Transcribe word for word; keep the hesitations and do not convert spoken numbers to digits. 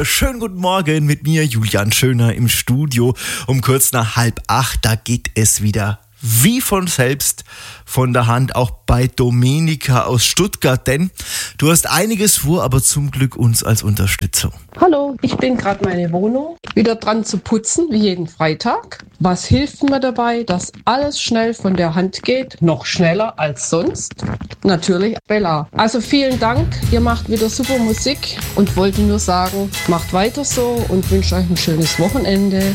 Schönen guten Morgen mit mir, Julian Schöner im Studio. Um kurz nach halb acht, da geht es wieder wie von selbst von der Hand, auch bei Domenica aus Stuttgart, denn du hast einiges vor, aber zum Glück uns als Unterstützung. Hallo, ich bin gerade meine Wohnung wieder dran zu putzen, wie jeden Freitag. Was hilft mir dabei, dass alles schnell von der Hand geht? Noch schneller als sonst? Natürlich Bella. Also vielen Dank, ihr macht wieder super Musik und wollte nur sagen, macht weiter so und wünsche euch ein schönes Wochenende.